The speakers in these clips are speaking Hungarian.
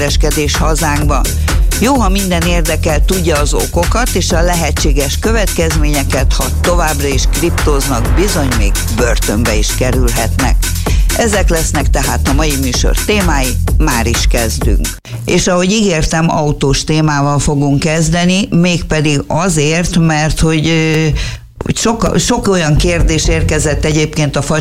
kereskedés hazánkban. Jó, ha minden érdekel tudja az okokat és a lehetséges következményeket, ha továbbra is kriptóznak, bizony még börtönbe is kerülhetnek. Ezek lesznek tehát a mai műsor témái, már is kezdünk. És ahogy ígértem, autós témával fogunk kezdeni, mégpedig azért, mert hogy sok olyan kérdés érkezett egyébként a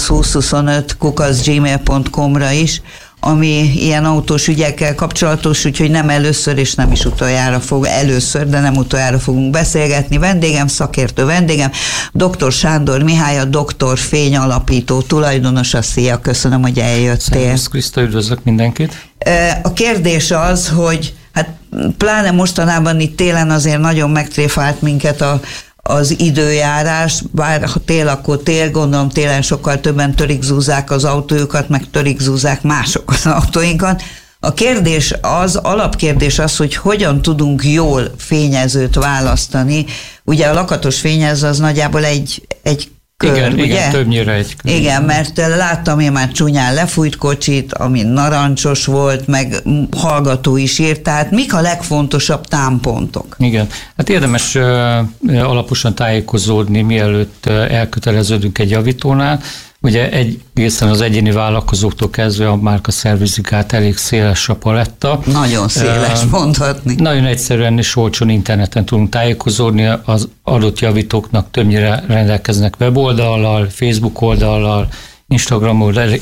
facsipesz2025@gmail.com-ra is, ami ilyen autós ügyekkel kapcsolatos, úgyhogy nem először és nem is utoljára de nem utoljára fogunk beszélgetni. Szakértő vendégem, dr. Sándor Mihály, a Dr. Fény alapító tulajdonosa. Szia, köszönöm, hogy eljöttél. Szervusz Kriszta, üdvözlök mindenkit. A kérdés az, hogy hát pláne mostanában itt télen azért nagyon megtréfált minket az időjárás, bár ha tél, akkor tél, gondolom télen sokkal többen törikzúzzák az autójukat, meg törikzúzzák mások az autóinkat. A kérdés alapkérdés az, hogy hogyan tudunk jól fényezőt választani. Ugye a lakatos fényező az nagyjából egy kör, igen, ugye? Igen, többnyire egy kör. Igen, mert láttam én már csúnyán lefújt kocsit, ami narancsos volt, meg hallgató is írt, tehát mik a legfontosabb támpontok? Igen, hát érdemes alaposan tájékozódni, mielőtt elköteleződünk egy javítónál. Ugye egészen az egyéni vállalkozóktól kezdve a márka szervizik át elég széles a paletta. Nagyon széles, mondhatni. Nagyon egyszerűen és olcsón interneten tudunk tájékozódni, az adott javítóknak többnyire rendelkeznek weboldallal, Facebook oldallal, Instagram oldal,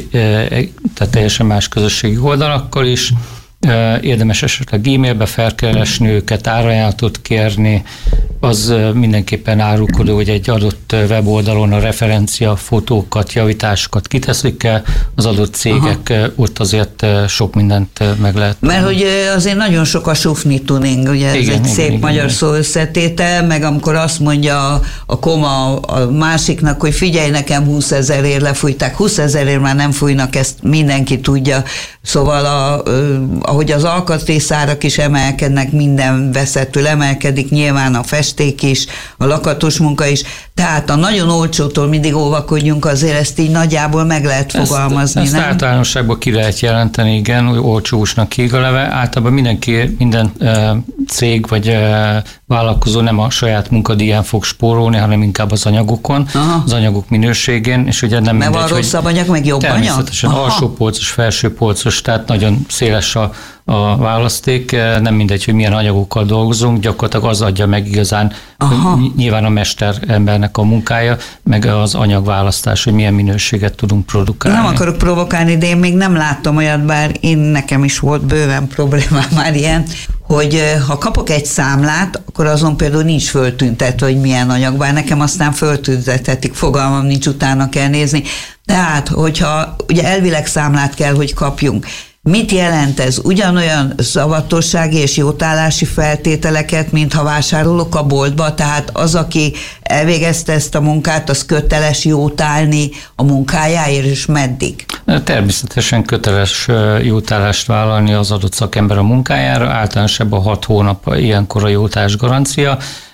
tehát teljesen más közösségi oldalakkal is. Érdemes esetleg e-mailbe felkeresni őket, árajánlatot kérni, az mindenképpen árulkodó, hogy egy adott weboldalon a referencia fotókat, javításokat kiteszik el, az adott cégek. Aha. Ott azért sok mindent meg lehet. Mert hogy azért nagyon sok a sufni tuning, ugye ez egy szép magyar szó összetétel, meg amikor azt mondja a koma a másiknak, hogy figyelj, nekem 20 000-ért lefújták, 20 000-ért már nem fújnak, ezt mindenki tudja, szóval ahogy az alkatrészárak is emelkednek, minden veszettől emelkedik, nyilván a festék is, a lakatos munka is, tehát a nagyon olcsótól mindig óvakodjunk, azért ezt így nagyjából meg lehet fogalmazni, ezt nem? általánosságban ki lehet jelenteni, igen, hogy olcsósnak hígaleve. Általában minden cég vagy vállalkozó nem a saját munkadíján fog spórolni, hanem inkább az anyagokon, az anyagok minőségén, és ugye nem mindegy, van rosszabb anyag, meg jobb anyag? Természetesen alsó polcos, felső polcos, tehát nagyon széles a választék, nem mindegy, hogy milyen anyagokkal dolgozunk, gyakorlatilag az adja meg igazán, hogy nyilván a mesterembernek a munkája, meg az anyagválasztás, hogy milyen minőséget tudunk produkálni. Nem akarok provokálni, de én még nem láttam olyat, bár nekem is volt bőven problémám már ilyen, hogy ha kapok egy számlát, akkor azon például nincs föltüntetve, hogy milyen anyag, bár nekem aztán föltüntethetik, fogalmam nincs, utána kell nézni. Tehát, hogyha ugye elvileg számlát kell, hogy kapjunk, mit jelent ez? Ugyanolyan szavatossági és jótállási feltételeket, mint ha vásárolok a boltba, tehát az, aki elvégezte ezt a munkát, az köteles jótálni a munkájáért, és meddig? Természetesen köteles jótállást vállalni az adott szakember a munkájára, általánosabban 6 hónap ilyenkor a jótállás garancia.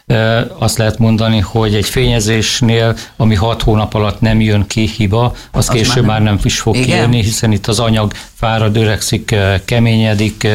Azt lehet mondani, hogy egy fényezésnél, ami 6 hónap alatt nem jön ki hiba, az később már nem is fog kijönni, hiszen itt az anyag fárad, öregszik, keményedik,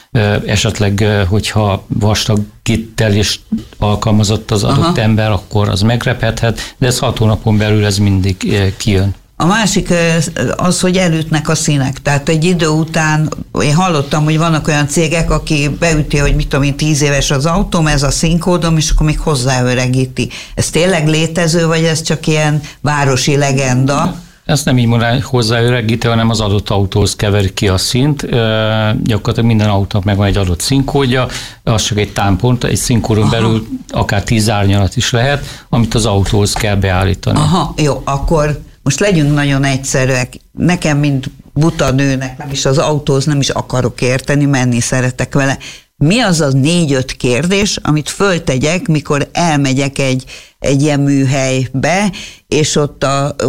esetleg, hogyha vastag gittelést alkalmazott az adott ember, akkor az megrepedhet, de ez 6 hónapon belül ez mindig kijön. A másik az, hogy elütnek a színek. Tehát egy idő után, én hallottam, hogy vannak olyan cégek, aki beüti, hogy mit tudom én, 10 éves az autóm, ez a színkódom, és akkor még hozzáöregíti. Ez tényleg létező, vagy ez csak ilyen városi legenda? Ezt nem így mondanám, hozzáöregíti, hanem az adott autóhoz keverik ki a színt. Gyakorlatilag minden autónak megvan egy adott színkódja, az csak egy támpont, egy színkódon belül akár 10 árnyalat is lehet, amit az autóhoz kell beállítani. Jó, akkor most legyünk nagyon egyszerűek. Nekem, mint buta nőnek, nem is az autóhoz nem is akarok érteni, menni szeretek vele. Mi az a 4-5 kérdés, amit föltegyek, mikor elmegyek egy ilyen műhelybe, és ott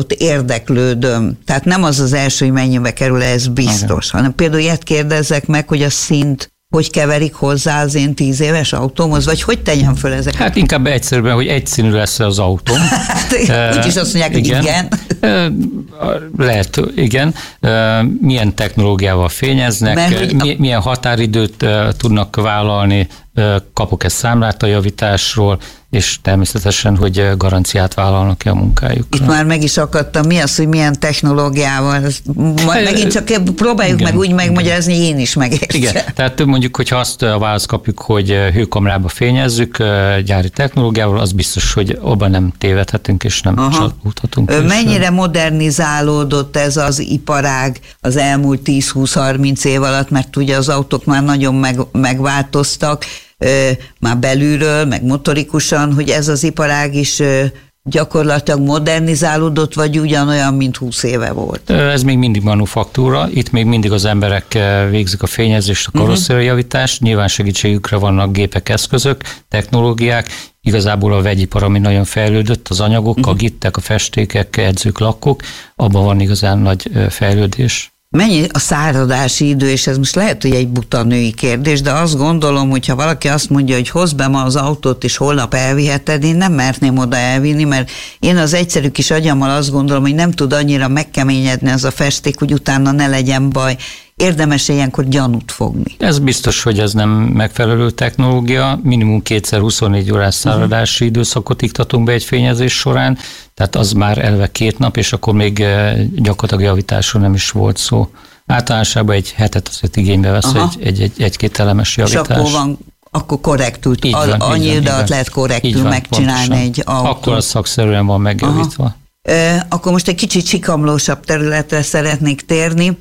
érdeklődöm. Tehát nem az első, hogy mennyibe kerül, ez biztos, hanem például ilyet kérdezzek meg, hogy a színt hogy keverik hozzá az én 10 éves autómhoz, vagy hogy tegyem föl ezeket? Hát inkább egyszerűen, hogy egyszínű lesz az autóm. Hát, úgyis azt mondják, hogy igen. Lehet, igen. Milyen technológiával fényeznek, milyen határidőt tudnak vállalni, kapok egy számlát a javításról, és természetesen, hogy garanciát vállalnak-e a munkájukra. Itt már meg is akadtam, mi az, hogy milyen technológiával. Megint csak próbáljuk meg úgy megmagyarázni, én is megértsem. Igen, tehát mondjuk, hogyha azt a választ kapjuk, hogy hőkamrába fényezzük gyári technológiával, az biztos, hogy abban nem tévedhetünk, és nem csalódhatunk. Mennyire modernizálódott ez az iparág az elmúlt 10-20-30 év alatt, mert ugye az autók már nagyon megváltoztak, már belülről, meg motorikusan, hogy ez az iparág is gyakorlatilag modernizálódott, vagy ugyanolyan, mint 20 éve volt? Ez még mindig manufaktúra, itt még mindig az emberek végzik a fényezést, a karosszériajavítást, nyilván segítségükre vannak gépek, eszközök, technológiák, igazából a vegyipar, ami nagyon fejlődött, az anyagok, a gittek, a festékek, edzők, lakkok, abban van igazán nagy fejlődés. Mennyi a száradási idő, és ez most lehet, hogy egy buta női kérdés, de azt gondolom, hogy ha valaki azt mondja, hogy hozd be ma az autót, és holnap elviheted, én nem merném oda elvinni, mert én az egyszerű kis agyammal azt gondolom, hogy nem tud annyira megkeményedni ez a festék, hogy utána ne legyen baj. Érdemes ilyenkor gyanút fogni. Ez biztos, hogy ez nem megfelelő technológia. Minimum 2x24 órás száradási időszakot iktatunk be egy fényezés során, tehát az már eleve 2 nap, és akkor még gyakorlatilag javításról nem is volt szó. Általánosában egy hetet azért igénybe vesz egy-két elemes javítás. És akkor korrektül, annyi idő alatt lehet korrektül megcsinálni pontosan. Egy autót. Akkor az szakszerűen van megjavítva. Akkor most egy kicsit csikamlósabb területre szeretnék térni.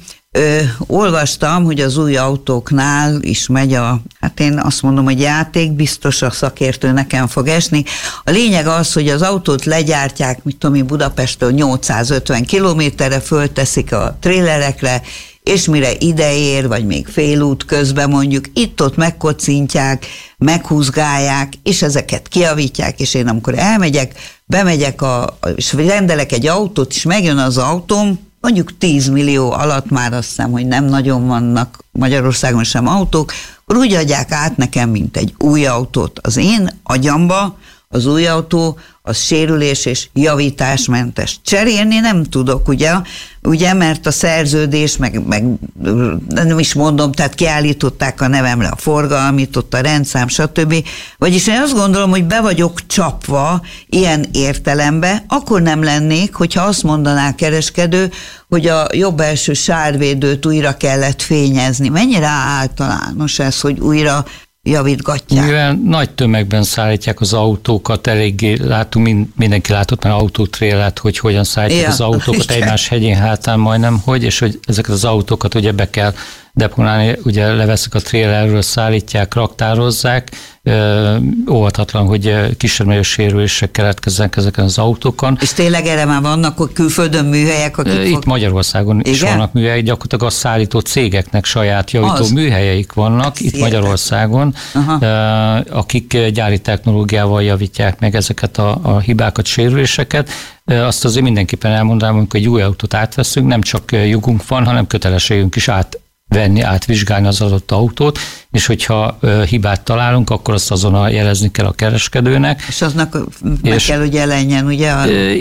Olvastam, hogy az új autóknál is megy hát én azt mondom, hogy játék, biztos a szakértő nekem fog esni. A lényeg az, hogy az autót legyártják, mit tudom én, Budapesttől 850 kilométerre, fölteszik a trélerekre, és mire ideér, vagy még félút közben mondjuk, itt-ott megkocintják, meghúzgálják, és ezeket kijavítják, és én amikor bemegyek, és rendelek egy autót, és megjön az autóm, mondjuk 10 millió alatt már azt hiszem, hogy nem nagyon vannak Magyarországon sem autók, akkor úgy adják át nekem, mint egy új autót. Az én agyamba az új autó, az sérülés és javításmentes. Cserélni nem tudok, ugye, mert a szerződés, meg nem is mondom, tehát kiállították a nevemre a forgalmit, ott a rendszám, stb. Vagyis én azt gondolom, hogy be vagyok csapva ilyen értelembe, akkor nem lennék, hogyha azt mondaná a kereskedő, hogy a jobb belső sárvédőt újra kellett fényezni. Mennyire általános ez, hogy újra javítgatják? Mivel nagy tömegben szállítják az autókat, eléggé látunk, mindenki látott már autótrélát, hogy hogyan szállítják az autókat egymás hegyén hátán majdnem, és hogy ezeket az autókat ugye be kell deponálni, ugye leveszik a trélerről, szállítják, raktározzák, óvatatlan, hogy kisebb-nagyobb sérülések keletkezzenek ezeken az autókon. És tényleg erre már vannak, hogy külföldön műhelyek? Itt Magyarországon is vannak műhelyek, gyakorlatilag a szállító cégeknek saját javító műhelyeik vannak itt Magyarországon, akik gyári technológiával javítják meg ezeket a hibákat, sérüléseket. Azt azért mindenképpen elmondanám, amikor egy új autót átveszünk, nem csak jogunk van, hanem kötelességünk is átvizsgálni az adott autót, és hogyha hibát találunk, akkor azt azonnal jelezni kell a kereskedőnek. És aznak meg kell, hogy jelenjen, ugye?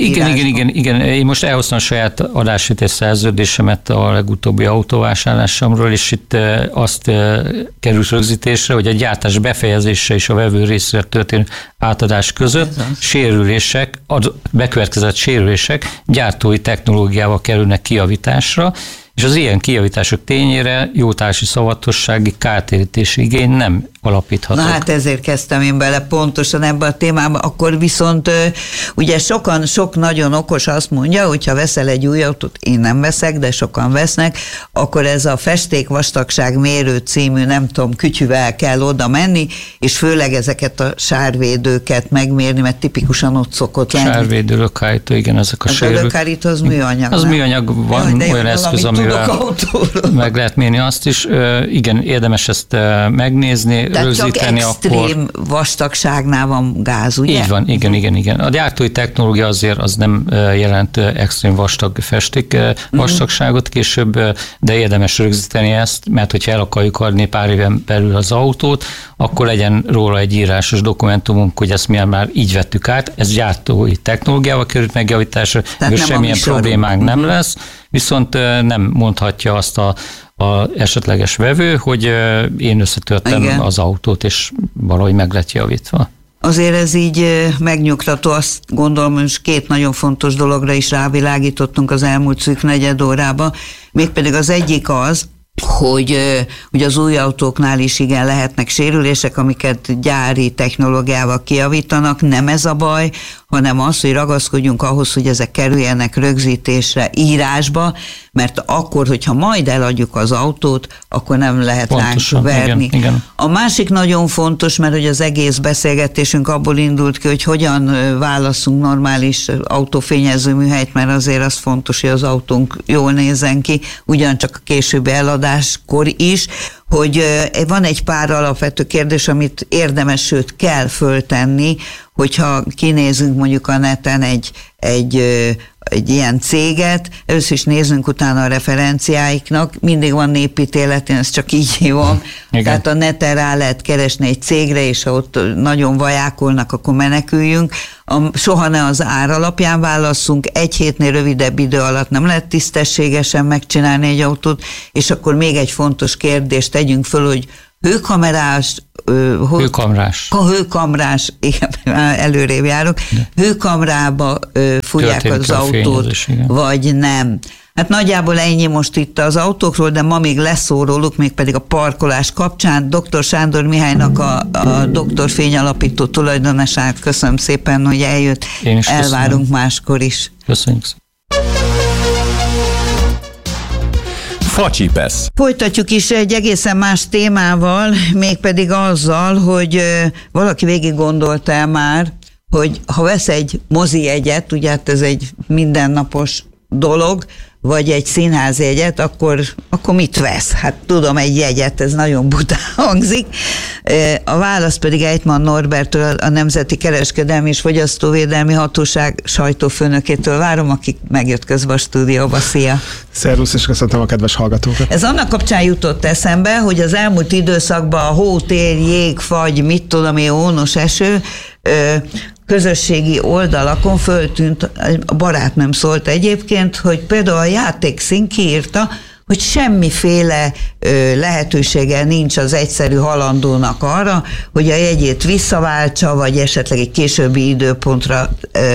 Igen. Én most elhoztam a saját adásvétel szerződésemet a legutóbbi autóvásárlásomról, és itt azt került rögzítésre, hogy a gyártás befejezése és a vevő részre történő átadás között sérülések, bekövetkezett sérülések gyártói technológiával kerülnek kijavításra, és az ilyen kijavítások tényére jótársi szavatossági kártérítési igény nem alapíthatók. Na hát ezért kezdtem én bele pontosan ebbe a témába, akkor viszont ugye sok nagyon okos azt mondja, hogyha veszel egy új autót, én nem veszek, de sokan vesznek, akkor ez a festék vastagság mérő című, nem tudom, kütyüvel kell oda menni, és főleg ezeket a sárvédőket megmérni, mert tipikusan ott szokott lenni. Sárvédő, lökhárító, igen, ezek a sérülők. A lökhárító az műanyag. Az műanyag, van olyan eszköz, amivel meg lehet mérni azt is. Igen, érdemes ezt megnézni. rögzíteni, csak extrém vastagságnál van gáz, ugye? Így van, igen. A gyártói technológia azért az nem jelent extrém vastag festék vastagságot később, de érdemes rögzíteni ezt, mert hogyha el akarjuk adni pár éven belül az autót, akkor legyen róla egy írásos dokumentumunk, hogy ezt mi már így vettük át. Ez gyártói technológiával került megjavításra, és semmilyen problémánk nem lesz, viszont nem mondhatja azt a esetleges vevő, hogy én összetörtem az autót, és valahogy meg lett javítva. Azért ez így megnyugtató, azt gondolom, hogy két nagyon fontos dologra is rávilágítottunk az elmúlt szűk negyed órában, mégpedig az egyik az, hogy az új autóknál is igen lehetnek sérülések, amiket gyári technológiával kijavítanak, nem ez a baj, hanem az, hogy ragaszkodjunk ahhoz, hogy ezek kerüljenek rögzítésre, írásba, mert akkor, hogyha majd eladjuk az autót, akkor nem lehet ránk verni. Igen. A másik nagyon fontos, mert hogy az egész beszélgetésünk abból indult ki, hogy hogyan válasszunk normális autófényező műhelyt, mert azért az fontos, hogy az autónk jól nézzen ki, ugyancsak a későbbi eladáskor is, hogy van egy pár alapvető kérdés, amit érdemes, sőt kell föltenni, hogyha kinézünk mondjuk a neten egy ilyen céget, először is nézzünk utána a referenciáiknak, mindig van népítélet, én ezt csak így hívom, tehát a neten rá lehet keresni egy cégre, és ha ott nagyon vajákolnak, akkor meneküljünk. Soha ne az ár alapján válasszunk, egy hétnél rövidebb idő alatt nem lehet tisztességesen megcsinálni egy autót, és akkor még egy fontos kérdést tegyünk föl, hogy hőkamrás, igen, előrébb járok, hőkamrába fújják az autót, vagy nem. Hát nagyjából ennyi most itt az autókról, de ma még lesz szó róluk, mégpedig a parkolás kapcsán. Dr. Sándor Mihálynak, a Dr. Fény alapító tulajdonosát köszönöm szépen, hogy eljött. Elvárunk máskor is. Köszönjük szépen. Facsipesz. Folytatjuk is egy egészen más témával, mégpedig azzal, hogy valaki végig gondolta már, hogy ha vesz egy mozi jegyet, ugye hát ez egy mindennapos dolog, vagy egy színházi jegyet, akkor mit vesz? Hát tudom, egy jegyet, ez nagyon bután hangzik. A válasz pedig Ejtman Norberttől, a Nemzeti Kereskedelmi és Fogyasztóvédelmi Hatóság sajtófőnökétől várom, aki megjött közben a stúdióba. Szia! Szervusz, és köszöntöm a kedves hallgatókat! Ez annak kapcsán jutott eszembe, hogy az elmúlt időszakban a hó, tél, jég, fagy, mit tudom én, ónos eső, közösségi oldalakon föltűnt, a barátnőm szólt egyébként, hogy például a játékszín kiírta, hogy semmiféle lehetősége nincs az egyszerű halandónak arra, hogy a jegyét visszaváltsa, vagy esetleg egy későbbi időpontra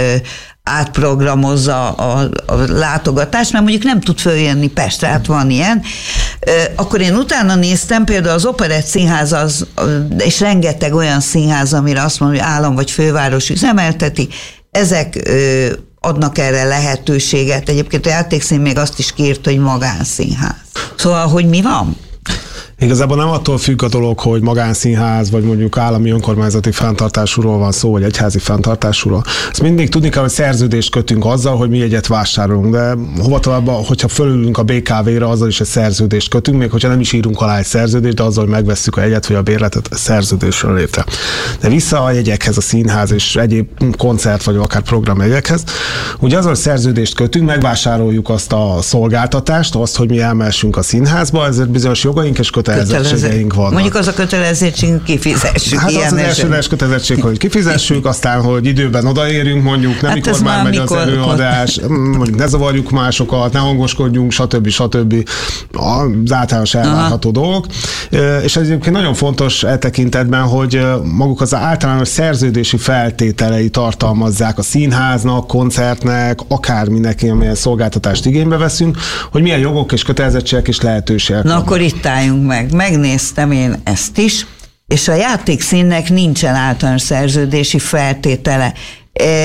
átprogramozza a látogatást, mert mondjuk nem tud följönni Pestre, hát van ilyen. Akkor én utána néztem, például az Operett Színház és rengeteg olyan színház, amire azt mondom, hogy állam vagy főváros üzemelteti, ezek adnak erre lehetőséget. Egyébként a játékszín még azt is kiírt, hogy magánszínház. Szóval, hogy mi van? Igazából nem attól függ a dolog, hogy magánszínház, vagy mondjuk állami önkormányzati fenntartásúról van szó, vagy egyházi fenntartásúról. Ezt mindig tudni kell, hogy szerződést kötünk azzal, hogy mi jegyet vásárolunk, de hova tovább, hogyha fölülünk a BKV-ra, azzal is egy szerződést kötünk, még hogyha nem is írunk alá egy szerződést, de azzal, hogy megvesszük a jegyet, vagy a bérletet, a szerződésről létre. De vissza a jegyekhez, a színház és egyéb koncert, vagy akár programjegyekhez. Ugye azzal, hogy szerződést kötünk, megvásároljuk azt a szolgáltatást, azt, hogy mi elmehessünk a színházba, ezért bizonyos jogaink és kötelezettségeink vannak. Mondjuk az a kötelezettségünk kifizessük. Hát az elsődleges kötelezettség, hogy kifizessük, aztán, hogy időben odaérjünk, mondjuk nem mikor már megy az előadás, mondjuk ne zavarjuk másokat, ne hangoskodjunk, stb. Az általános elvárható dolgok. És ez egyébként nagyon fontos e tekintetben, hogy maguk az általános szerződési feltételei tartalmazzák a színháznak, koncertnek, akárminek, amilyen szolgáltatást igénybe veszünk, hogy milyen jogok és kötelezettségek és lehetőségek. Na akkor itt álljunk meg. Megnéztem én ezt is, és a játékszínnek nincsen általános szerződési feltétele.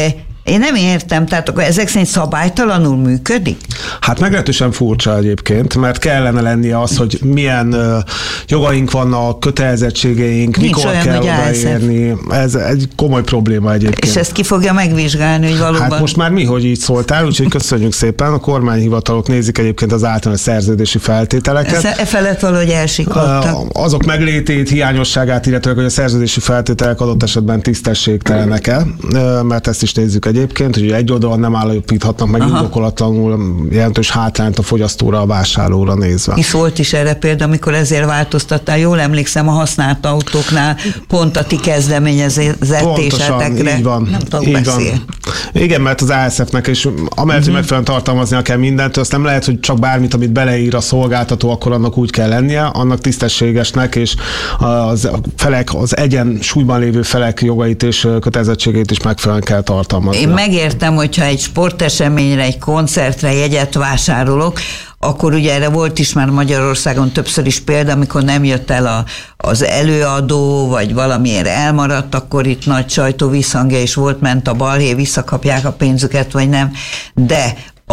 Én nem értem, tehát akkor ezek szerint szabálytalanul működik? Hát meglehetősen furcsa egyébként, mert kellene lennie az, hogy milyen jogaink vannak, kötelezettségeink, nincs mikor olyan, kell odaérni. Ez egy komoly probléma egyébként. És ezt ki fogja megvizsgálni, hogy valóban... Hát most már mi, hogy így szóltál, úgyhogy köszönjük szépen. A kormányhivatalok nézik egyébként az általános szerződési feltételeket. E felett valahogy elsiklottak. Azok meglétét, hiányosságát, illetve hogy a szerződési feltételek adott esetben tisztességtelenek-e, mert ezt is nézzük egyébként, hogy egy oldalon nem állapíthatnak meg indokolatlanul jelentős hátrányt a fogyasztóra, a vásárlóra nézve. Hisz volt is erre példa, amikor ezért változtattál, jól emlékszem, a használt autóknál pont a ti kezdeményezetésetekre. Így van. Nem tudok beszélni. Igen, mert az ASF-nek is amellett, hogy megfelelően tartalmaznia kell mindent, azt nem lehet, hogy csak bármit, amit beleír a szolgáltató, akkor annak úgy kell lennie, annak tisztességesnek, és az egyensúlyban lévő felek jogait és kötelezettségeit is megfelelően kell tartalmazni. Én megértem, hogyha egy sporteseményre, egy koncertre jegyet vásárolok, akkor ugye erre volt is már Magyarországon többször is példa, amikor nem jött el az előadó, vagy valamiért elmaradt, akkor itt nagy sajtó visszhangja is volt, ment a balhé, visszakapják a pénzüket, vagy nem. De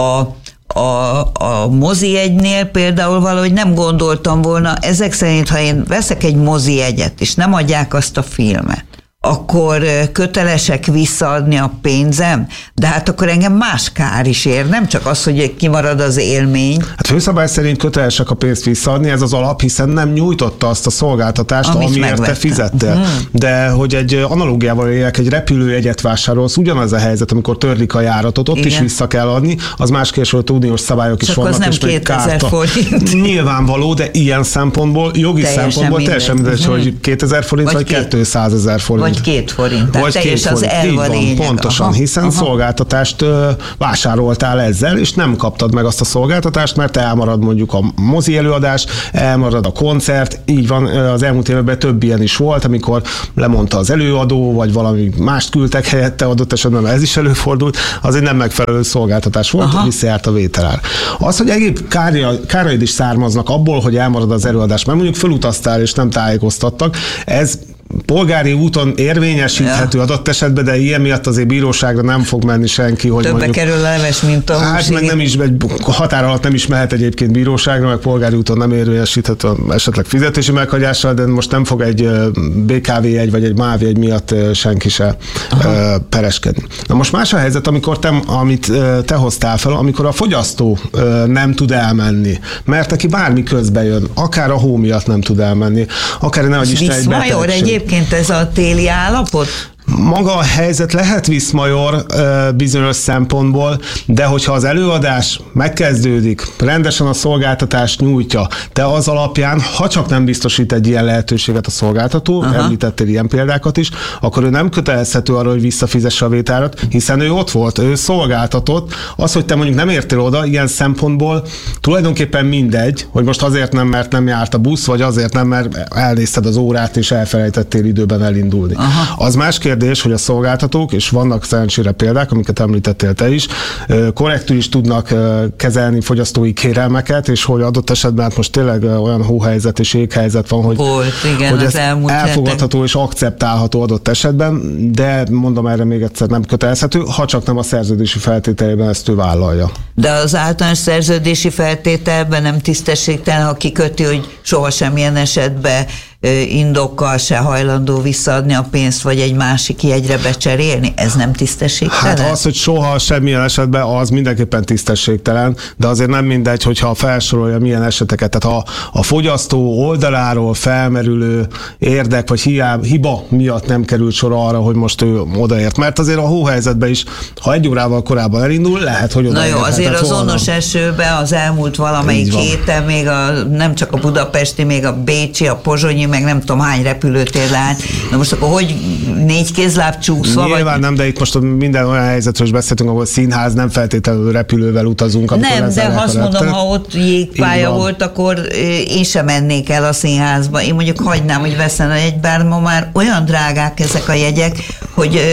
a mozi jegynél például valahogy nem gondoltam volna, ezek szerint, ha én veszek egy mozi jegyet, és nem adják azt a filmet, akkor kötelesek visszaadni a pénzem, de hát akkor engem más kár is ér, nem csak az, hogy kimarad az élmény. Hát főszabály szerint kötelesek a pénzt visszaadni, ez az alap, hiszen nem nyújtotta azt a szolgáltatást, amiért te fizettél. De hogy egy analógiával éljek, egy repülőjegyet vásárolsz, ugyanaz a helyzet, amikor törlik a járatot, ott is vissza kell adni, az más kérdés, hogy uniós szabályok is vannak. Az nem 2000 forint. Nyilvánvaló, de ilyen szempontból, jogi szempontból teljesen mindegy, hogy 2000 forint vagy 200 000 forint. Vagy 2 forint. Tehát teljes az elv a lényeg. Pontosan, hiszen szolgáltatást vásároltál ezzel, és nem kaptad meg azt a szolgáltatást, mert elmarad mondjuk a mozi előadás, elmarad a koncert, így van, az elmúlt években több ilyen is volt, amikor lemondta az előadó, vagy valami mást küldtek helyette, adott esetben ez is előfordult, az egy nem megfelelő szolgáltatás volt, visszajárt a vételár. Az, hogy egyéb káraid is származnak abból, hogy elmarad az előadás, mert mondjuk fölutaztál és nem tájékoztattak, ez polgári úton érvényesíthető adott esetben, de ilyen miatt azért bíróságra nem fog menni senki. Hogy többe kerül a leves, mint a hát meg nem is, egy határ alatt nem is mehet egyébként bíróságra, meg polgári úton nem érvényesíthető, esetleg fizetési meghagyással, de most nem fog egy BKV jegy vagy egy MÁV jegy miatt senki se pereskedni. Na most más a helyzet, amikor amit te hoztál fel, amikor a fogyasztó nem tud elmenni, mert neki bármi közbe jön, akár a hó miatt nem tud elmenni, akár nehogy Isten egy betegség. Egyébként ez a téli állapot? Maga a helyzet lehet viszmajor bizonyos szempontból, de hogyha az előadás megkezdődik, rendesen a szolgáltatást nyújtja, de az alapján, ha csak nem biztosít egy ilyen lehetőséget a szolgáltató, említettél ilyen példákat is, akkor ő nem kötelezhető arra, hogy visszafizesse a vételárat, hiszen ő ott volt, ő szolgáltatott. Az, hogy te mondjuk nem értél oda, ilyen szempontból tulajdonképpen mindegy, hogy most azért nem, mert nem járt a busz, vagy azért nem, mert elnézted az órát, és elfelejtettél időben elindulni. Az más kérdés, hogy a szolgáltatók, és vannak szerencsére példák, amiket említettél te is, korrektül is tudnak kezelni fogyasztói kérelmeket, és hogy adott esetben hát most tényleg olyan hóhelyzet és éghelyzet van, hogy, hogy ez elfogadható és akceptálható adott esetben, de mondom, erre még egyszer nem kötelezhető, ha csak nem a szerződési feltételében ezt ő vállalja. De az általános szerződési feltételben nem tisztességtelen, ha kiköti, hogy soha semmilyen esetben indokkal se hajlandó visszaadni a pénzt, vagy egy másik jegyre becserélni? Ez nem tisztességtelen? Hát az, hogy soha semmilyen esetben, az mindenképpen tisztességtelen, de azért nem mindegy, hogyha felsorolja milyen eseteket. Tehát a fogyasztó oldaláról felmerülő érdek, vagy hiba miatt nem került sor arra, hogy most ő odaért. Mert azért a hóhelyzetben is, ha 1 órával korábban elindul, lehet, hogy odaért. Na jó, azért az Onnos esőben az elmúlt valamelyik héten még nem csak a budapesti, még a bécsi, a pozsonyi, meg nem tudom hány repülőtér lát. Na most akkor hogy 4 kézláb csúszva? Nyilván vagy? Nem, de itt most minden olyan helyzetről is beszéltünk, ahol színház, nem feltétlenül repülővel utazunk. Nem, de azt mondom, ha ott jégpálya volt, akkor én sem mennék el a színházba. Én mondjuk hagynám, hogy veszem egy, bár ma már olyan drágák ezek a jegyek, hogy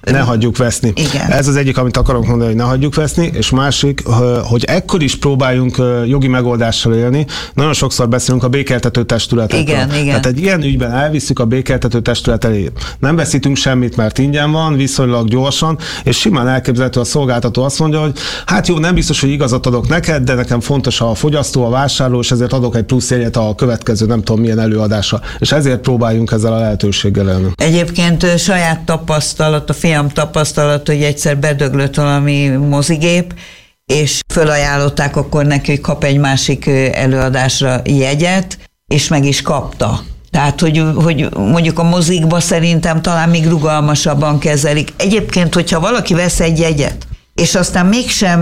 Ne hagyjuk veszni. Igen. Ez az egyik, amit akarok mondani, hogy ne hagyjuk veszni, és másik, hogy ekkor is próbáljunk jogi megoldással élni. Nagyon sokszor beszélünk a békéltető testületekről. Igen. Tehát egy ilyen ügyben elvisszük a békéltető testület elé. Nem veszítünk semmit, mert ingyen van, viszonylag gyorsan, és simán elképzelhető, a szolgáltató azt mondja, hogy hát jó, nem biztos, hogy igazat adok neked, de nekem fontos a fogyasztó, a vásárló, és ezért adok egy plusz jegyet a következő nem tudom milyen előadásra. És ezért próbáljunk ezzel a lehetőséggel élni. Egyébként saját tapasztalat, a fiam tapasztalat, hogy egyszer bedöglött valami mozigép, és fölajánlották akkor neki, hogy kap egy másik előadásra jegyet, és meg is kapta. Tehát, hogy mondjuk a mozikba szerintem talán még rugalmasabban kezelik. Egyébként, hogyha valaki vesz egy jegyet, és aztán mégsem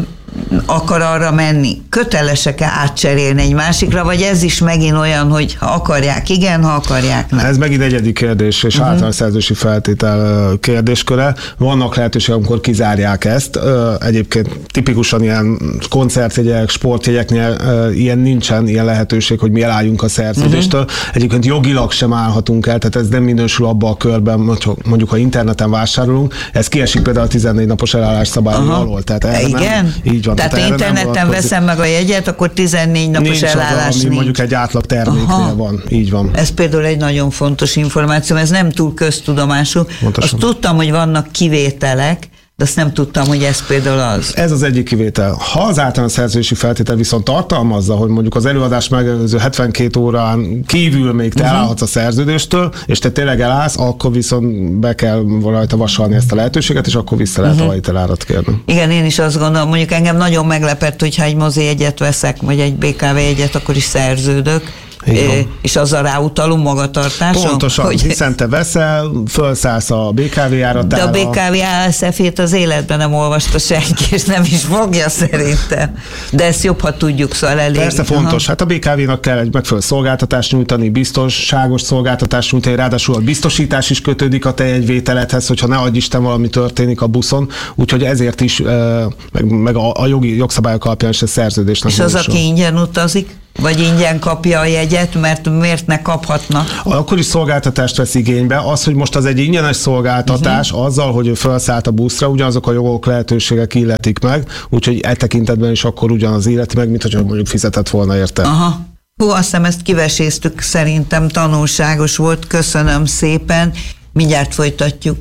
akar arra menni, kötelesek-e átcserélni egy másikra, vagy ez is megint olyan, hogy ha akarják, igen, ha akarják, nem? Ez megint egyedik kérdés, és általános szerződési feltétel kérdésköre. Vannak lehetőségek, amikor kizárják ezt. Egyébként tipikusan ilyen koncertjegyek, sportjegyeknél ilyen nincsen, ilyen lehetőség, hogy mi elálljunk a szerződéstől. Egyébként jogilag sem állhatunk el, tehát ez nem minősül abba a körben, mondjuk ha interneten vásárolunk, ez kiesik például a 14 napos elállás szabály alól. Tehát igen? Így van. Tehát interneten veszem meg a jegyet, akkor 14 napos elállás nincs. Mondjuk egy átlag terméknél van. Így van. Ez például egy nagyon fontos információ, ez nem túl köztudomású. Azt tudtam, hogy vannak kivételek, de azt nem tudtam, hogy ez például az. Ez az egyik kivétel. Ha az általános szerződési feltétel viszont tartalmazza, hogy mondjuk az előadás megelőző 72 órán kívül még te elállhatsz a szerződéstől, és te tényleg elállsz, akkor viszont be kell rajta vasalni ezt a lehetőséget, és akkor vissza lehet a hajtelárat kérni. Igen, én is azt gondolom, mondjuk engem nagyon meglepett, hogyha egy mozi jegyet veszek, vagy egy BKV jegyet, akkor is szerződök. És azzal ráutalunk magatartáson? Pontosan, hogy... hiszen te veszel, felszállsz a BKV járatára. De a BKV ASF-ét az életben nem olvasta senki, és nem is fogja szerintem. De ezt jobb, ha tudjuk, szóval elég. Persze fontos, hát a BKV-nak kell egy megfelelő szolgáltatást nyújtani, biztonságos szolgáltatást nyújtani, ráadásul a biztosítás is kötődik a te jegyvételedhez, hogyha ne adj Isten valami történik a buszon, úgyhogy ezért is, meg a jogszabályok alapján is a szerződésnek. És az, aki ingyen utazik? Vagy ingyen kapja a jegyet, mert miért ne kaphatna? Akkor is szolgáltatást vesz igénybe. Az, hogy most az egy ingyenes szolgáltatás, azzal, hogy ő felszállt a buszra, ugyanazok a jogok, lehetőségek illetik meg, úgyhogy e tekintetben is akkor ugyanaz illeti meg, mint hogyha mondjuk fizetett volna érte. Aha. Hú, azt hiszem ezt kiveséztük, szerintem tanulságos volt. Köszönöm szépen. Mindjárt folytatjuk.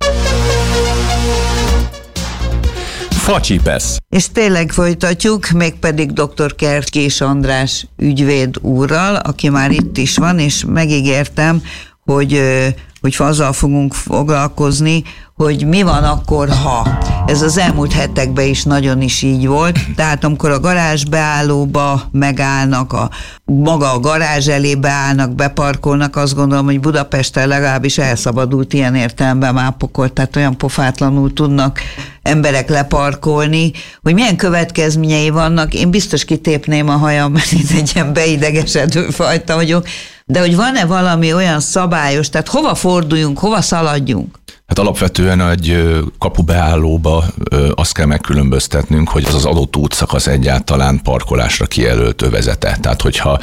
Facsipesz. És tényleg folytatjuk, mégpedig dr. Kertkés András ügyvéd úrral, aki már itt is van, és megígértem, hogy azzal fogunk foglalkozni, hogy mi van akkor, ha. Ez az elmúlt hetekben is nagyon is így volt, tehát amikor a garázsbeállóba megállnak, maga a garázs elé beállnak, beparkolnak, azt gondolom, hogy Budapesten legalábbis elszabadult ilyen értelemben már pokol, tehát olyan pofátlanul tudnak emberek leparkolni, hogy milyen következményei vannak. Én biztos kitépném a hajam, mert én egy ilyen beidegesedő fajta vagyok, de hogy van-e valami olyan szabályos, tehát hova forduljunk, hova szaladjunk? Hát alapvetően egy kapubeállóba azt kell megkülönböztetnünk, hogy az adott útszakasz egyáltalán parkolásra kijelölt övezete. Tehát hogyha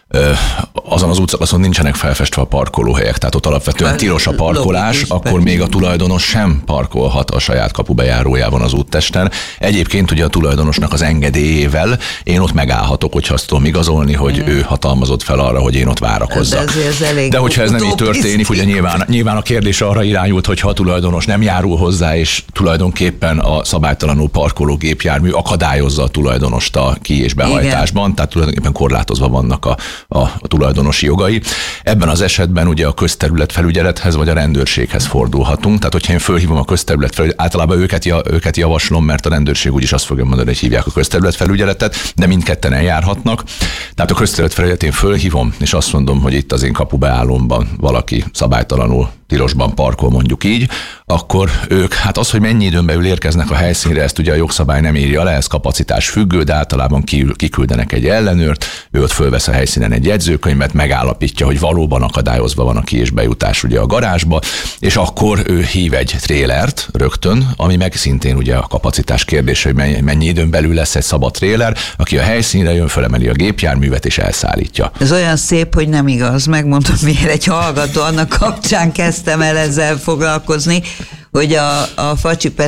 azon az útszakaszon nincsenek felfestve a parkolóhelyek, tehát ott alapvetően tilos a parkolás, akkor még a tulajdonos sem parkolhat a saját kapubejárójában az úttesten. Egyébként ugye a tulajdonosnak az engedélyével én ott megállhatok, hogyha azt tudom igazolni, hogy ő hatalmazott fel arra, hogy én ott várakozzak. De hogyha ez nem így történik, ugye nyilván a kérdés arra irányult, hogy ha a tulajdonos nem járul hozzá, és tulajdonképpen a szabálytalanul parkoló gépjármű akadályozza a tulajdonost a ki- és behajtásban, tehát tulajdonképpen korlátozva vannak a tulajdonosi jogai. Ebben az esetben ugye a közterületfelügyelethez vagy a rendőrséghez fordulhatunk. Tehát, hogyha én fölhívom a közterületfelügyeletet, általában őket javaslom, mert a rendőrség úgyis azt fogja mondani, hogy hívják a közterületfelügyeletet, de mindketten eljárhatnak. Tehát a közterületfelügyeletén fölhívom, és azt mondom, hogy itt az én kapubeállómban valaki szabálytalanul tilosban parkol, mondjuk így, akkor ők, hát az, hogy mennyi időn belül érkeznek a helyszínre, ezt ugye a jogszabály nem írja le, ez kapacitás függő, de általában kiküldenek egy ellenőrt, ő ott fölvesz a helyszínen egy jegyzőkönyvet, megállapítja, hogy valóban akadályozva van a ki- és bejutás ugye a garázsba, és akkor ő hív egy trélert rögtön, ami meg szintén ugye a kapacitás kérdése, hogy mennyi időn belül lesz egy szabad tréler, aki a helyszínre jön, fölemeli a gépjárművet és elszállítja. Ez olyan szép, hogy nem igaz. Megmondom, miért egy hallgató, annak kapcsán kezdtem el ezzel foglalkozni, hogy a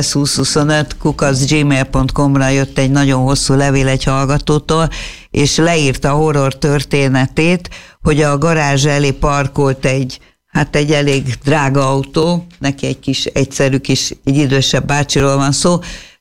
facsipesz2025@gmail.com-ra jött egy nagyon hosszú levél egy hallgatótól, és leírta a horror történetét, hogy a garázs elé parkolt egy elég drága autó, neki egy kis, egyszerű kis, egy idősebb bácsiról van szó,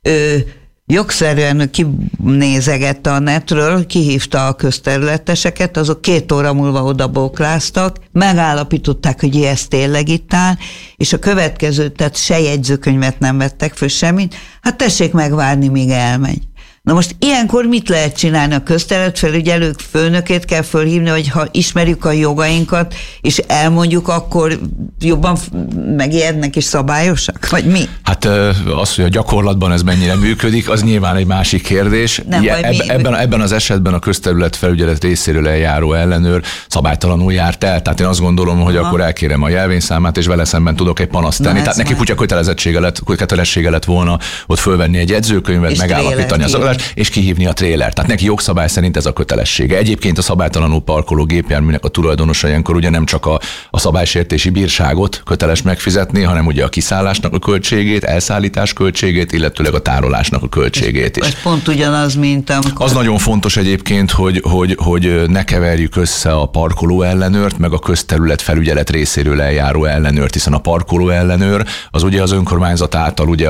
jogszerűen kinézegette a netről, kihívta a közterületeseket, azok 2 óra múlva oda bókláztak, megállapították, hogy ez tényleg itt áll, és a következő, tehát se jegyzőkönyvet nem vettek föl, semmit, hát tessék megvárni, míg elmegy. Na most ilyenkor mit lehet csinálni? A közterületfelügyelők főnökét kell fölhívni, hogy ha ismerjük a jogainkat, és elmondjuk, akkor jobban megijednek és szabályosak? Vagy mi? Hát az, hogy a gyakorlatban ez mennyire működik, az nyilván egy másik kérdés. Ebben az esetben a közterületfelügyelet részéről eljáró ellenőr szabálytalanul járt el. Tehát én azt gondolom, hogy akkor elkérem a jelvényszámát, és vele szemben tudok egy panaszt tenni. Tehát neki kutya kötelessége lett volna ott fölvenni egy jegyzőkönyvet, megállapítani az adást, és kihívni a trélert. Tehát neki jogszabály szerint ez a kötelessége. Egyébként a szabálytalanul parkoló gépjárműnek a tulajdonosa ilyenkor ugye nem csak a szabálysértési bírságot köteles megfizetni, hanem ugye a kiszállásnak a költségét, elszállítás költségét, illetőleg a tárolásnak a költségét is. Ez pont ugyanaz, mint amikor... Az nagyon fontos egyébként, hogy ne keverjük össze a parkoló ellenőrt, meg a közterület felügyelet részéről eljáró ellenőrt, hiszen a parkoló ellenőr az ugye az önkormányzat által ugye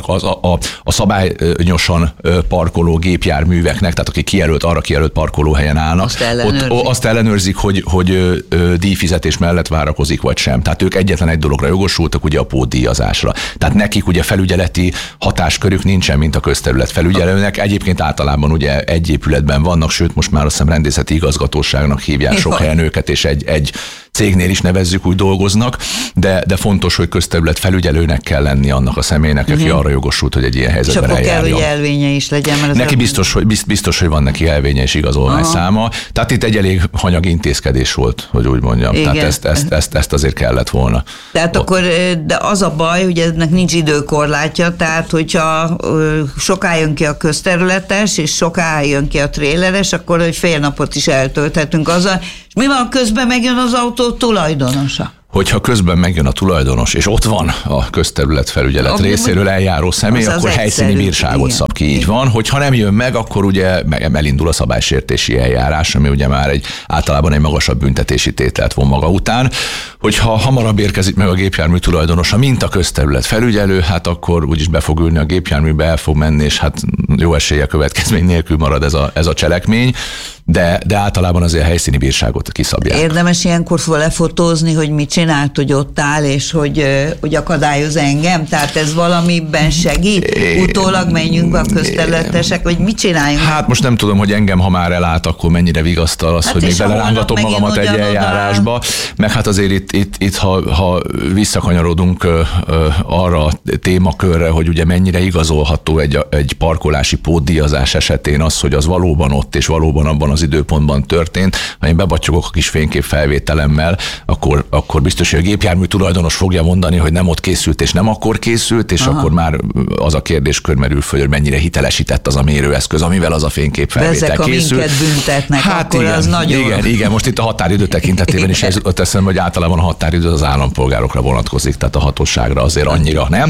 a szabályosan parkoló gépjárműveknek, tehát aki arra kijelölt parkolóhelyen állnak, azt ellenőrzik, hogy díjfizetés mellett várakozik vagy sem. Tehát ők egyetlen egy dologra jogosultak, ugye a pótdíjazásra. Tehát nekik ugye felügyeleti hatáskörük nincsen, mint a közterület felügyelőnek. Egyébként általában ugye egy épületben vannak, sőt most már azt hiszem rendészeti igazgatóságnak hívják sok helyen őket, és egy cégnél is nevezzük, úgy dolgoznak, de fontos, hogy közterület felügyelőnek kell lenni annak a személynek, aki arra jogosult, hogy egy ilyen helyzetben eljárjon. És akkor kell, hogy elvénye is legyen. Mert neki biztos, hogy van neki elvénye és igazolványszáma. Tehát itt egy elég hanyagi intézkedés volt, hogy úgy mondjam. Igen. Tehát ezt azért kellett volna. Tehát akkor, de az a baj, hogy ennek nincs időkorlátja, tehát hogyha soká jön ki a közterületes, és soká jön ki a tréleres, akkor egy fél napot is eltölthetünk azzal. És mi van, közben megjön az autó tulajdonosa? Hogyha közben megjön a tulajdonos, és ott van a közterületfelügyelet részéről eljáró személy, akkor helyszíni bírságot szab ki, így van. Hogyha nem jön meg, akkor ugye elindul a szabálysértési eljárás, ami ugye már általában egy magasabb büntetési tételt von maga után. Hogyha hamarabb érkezik meg a gépjármű tulajdonosa, mint a közterület felügyelő, hát akkor úgyis be fog ülni a gépjárműbe, el fog menni, és hát jó eséllyel következmény nélkül marad ez a cselekmény. De általában azért a helyszíni bírságot kiszabják. Érdemes ilyenkor lefotózni, hogy mit csinált, hogy ott áll, és hogy akadályoz engem? Tehát ez valamiben segít? Utólag menjünk be a közterületesek, vagy mit csináljunk? Hát most nem tudom, hogy engem, ha már elállt, akkor mennyire vigasztal az, hogy még belerángatom magamat egy eljárásba. Meg hát azért itt ha visszakanyarodunk arra a témakörre, hogy ugye mennyire igazolható egy parkolási pótdíjazás esetén az, hogy az valóban ott és valóban abban az időpontban történt. Ha én bebattyogok a kis fényképfelvételemmel, akkor biztos, hogy a gépjármű tulajdonos fogja mondani, hogy nem ott készült, és nem akkor készült, és akkor már az a kérdéskör merül föl, hogy mennyire hitelesített az a mérőeszköz, amivel az a fényképfelvétel készült. Ezek, minket büntetnek, hát akkor igen, az nagyon... Igen, most itt a határidő tekintetében is ez jutott eszembe, hogy általában a határidő az állampolgárokra vonatkozik, tehát a hatóságra azért annyira, nem?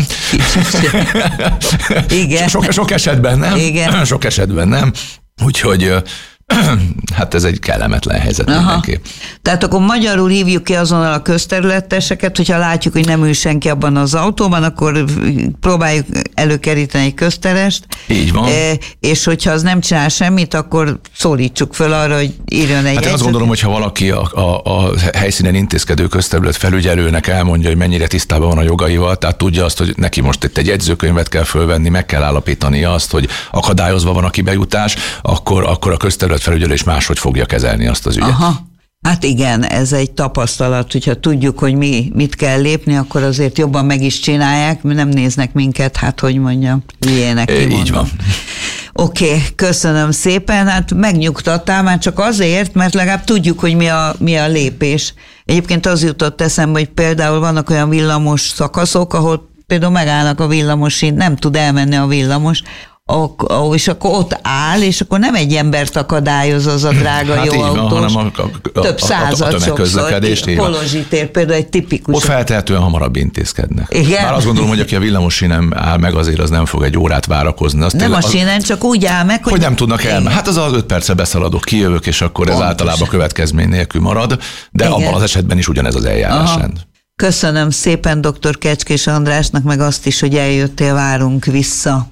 Igen. Sok esetben nem. Igen. Sok esetben nem. Úgyhogy hát ez egy kellemetlen helyzet mindenki. Tehát akkor magyarul hívjuk ki azonnal a közterületeseket, hogyha látjuk, hogy nem ül senki abban az autóban, akkor próbáljuk előkeríteni egy közterest. Így van. És hogyha az nem csinál semmit, akkor szólítsuk föl arra, hogy írjon egy én azt gondolom, hogy ha valaki a helyszínen intézkedő közterület felügyelőnek elmondja, hogy mennyire tisztában van a jogaival, tehát tudja azt, hogy neki most itt egy jegyzőkönyvet kell fölvenni, meg kell állapítani azt, hogy akadályozva van a kibejutás, akkor a közterület felügyelő is máshogy fogja kezelni azt az ügyet. Aha. Hát igen, ez egy tapasztalat, hogyha tudjuk, hogy mit kell lépni, akkor azért jobban meg is csinálják, nem néznek minket, hát hogy mondjam, ilyenek kimondom. Így van. Oké, köszönöm szépen, hát megnyugtattál már csak azért, mert legalább tudjuk, hogy mi a lépés. Egyébként az jutott eszembe, hogy például vannak olyan villamos szakaszok, ahol például megállnak a villamos, nem tud elmenni a villamos, és akkor ott áll, és akkor nem egy embert akadályoz az a drága jó autós. Hanem több század a tömegközlekedést. Kolozsi tér például egy tipikus. Ott feltehetően hamarabb intézkednek. Igen? Már azt gondolom, hogy aki a villamosínen áll meg, azért az nem fog egy órát várakozni. Azt nem a sínen, csak úgy áll meg, hogy nem tudnak elmenni. Hát az 5 perce beszaladok, kijövök, és akkor ez általában következmény nélkül marad, de igen, abban az esetben is ugyanez az eljárásrend. Köszönöm szépen dr. Kecskés Andrásnak, meg azt is, hogy eljöttél, várunk vissza.